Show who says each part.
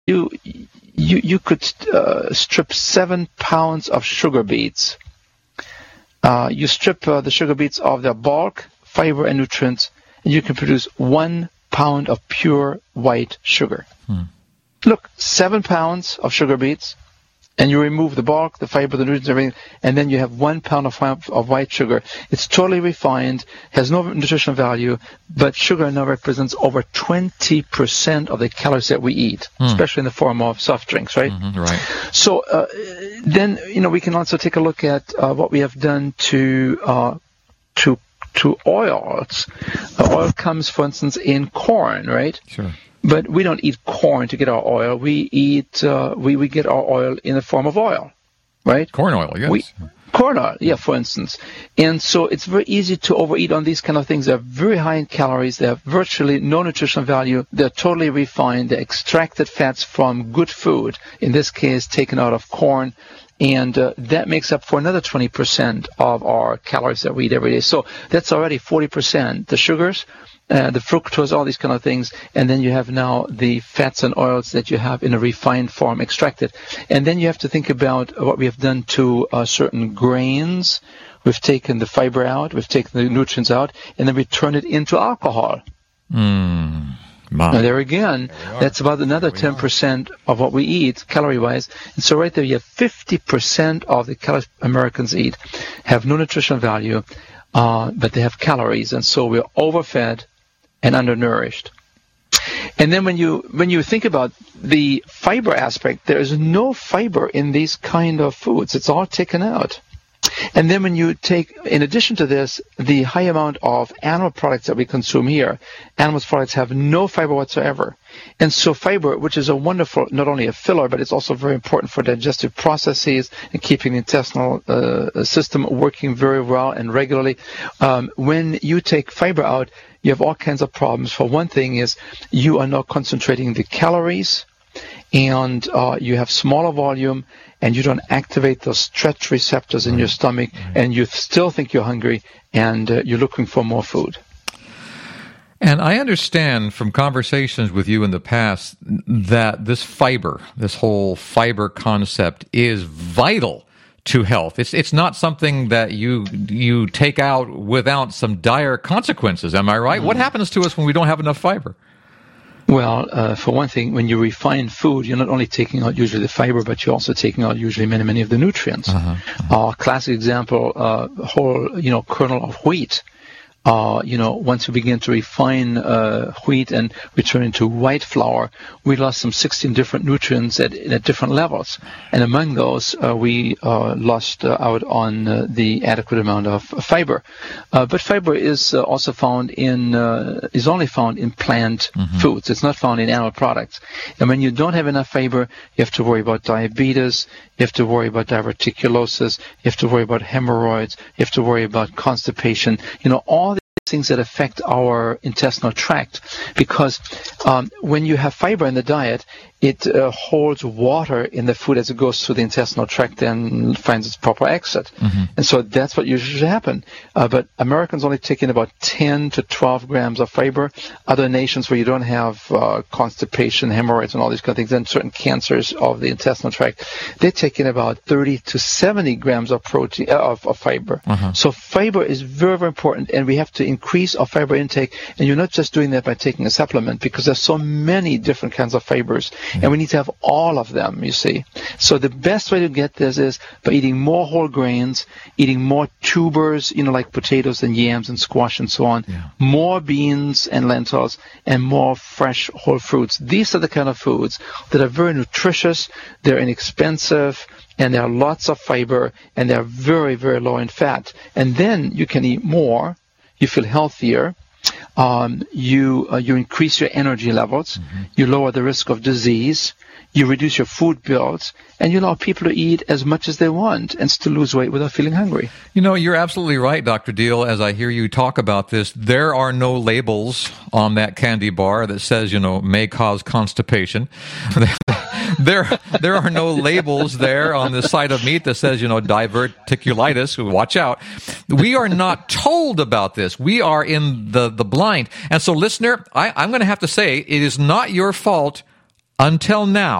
Speaker 1: you could strip 7 pounds of sugar beets. You strip the sugar beets of their bulk, fiber, and nutrients, and you can produce 1 pound of pure white sugar. Look, 7 pounds of sugar beets, and you remove the bulk, the fiber, the nutrients, everything, and then you have 1 pound of white sugar. It's totally refined, has no nutritional value, but sugar now represents over 20% of the calories that we eat, especially in the form of soft drinks, right?
Speaker 2: Right.
Speaker 1: So then, we can also take a look at what we have done to oils. Oil comes, for instance, in corn, right?
Speaker 2: Sure.
Speaker 1: But we don't eat corn to get our oil. We eat we get our oil in the form of oil, right?
Speaker 2: Corn oil, yes.
Speaker 1: Corn oil, yeah, for instance. And so it's very easy to overeat on these kind of things. They're very high in calories. They have virtually no nutritional value. They're totally refined. They're extracted fats from good food, in this case taken out of corn. And that makes up for another 20% of our calories that we eat every day. So that's already 40%. The sugars, the fructose, all these kind of things, and then you have now the fats and oils that you have in a refined form extracted. And then you have to think about what we have done to certain grains. We've taken the fiber out, we've taken the nutrients out, and then we turn it into alcohol. Now there again, that's about another 10% of what we eat, calorie-wise. And so right there, you have 50% of the calories Americans eat have no nutritional value, but they have calories. And so we're overfed and undernourished. And then when you think about the fiber aspect, there is no fiber in these kind of foods. It's all taken out. And then when you take, in addition to this, the high amount of animal products that we consume here, animal products have no fiber whatsoever. And so fiber, which is a wonderful, not only a filler, but it's also very important for digestive processes and keeping the intestinal system working very well and regularly. When you take fiber out, you have all kinds of problems. For one thing is you are not concentrating the calories, and you have smaller volume, and you don't activate those stretch receptors in your stomach, and you still think you're hungry, and you're looking for more food.
Speaker 2: And I understand from conversations with you in the past that this fiber, this whole fiber concept, is vital to health. It's not something that you take out without some dire consequences. Am I right? What happens to us when we don't have enough fiber?
Speaker 1: Well, for one thing, when you refine food, you're not only taking out usually the fiber, but you're also taking out usually many of the nutrients. Classic example, whole kernel of wheat. Once we begin to refine wheat and we turn into white flour, we lost some 16 different nutrients at different levels. And among those, we lost out on the adequate amount of fiber. But fiber is also found is only found in plant foods. It's not found in animal products. And when you don't have enough fiber, you have to worry about diabetes, you have to worry about diverticulosis, you have to worry about hemorrhoids, you have to worry about constipation, all things that affect our intestinal tract, because when you have fiber in the diet, it holds water in the food as it goes through the intestinal tract and finds its proper exit. And so that's what usually should happen. But Americans only take in about 10 to 12 grams of fiber. Other nations where you don't have constipation, hemorrhoids, and all these kind of things, and certain cancers of the intestinal tract, they take in about 30 to 70 grams of protein of fiber. So fiber is very, very important, and we have to increase our fiber intake. And you're not just doing that by taking a supplement, because there's so many different kinds of fibers. And we need to have all of them, you see. So the best way to get this is by eating more whole grains, eating more tubers, like potatoes and yams and squash and so on, more beans and lentils, and more fresh whole fruits. These are the kind of foods that are very nutritious, they're inexpensive, and there are lots of fiber, and they're very, very low in fat. And then you can eat more, you feel healthier, you increase your energy levels, you lower the risk of disease, you reduce your food bills, and you allow people to eat as much as they want and still lose weight without feeling hungry.
Speaker 2: You're absolutely right, Dr. Deal. As I hear you talk about this, there are no labels on that candy bar that says, may cause constipation. There are no labels there on the side of meat that says, diverticulitis. Watch out. We are not told about this. We are in the blind. And so, listener, I'm going to have to say it is not your fault Until now,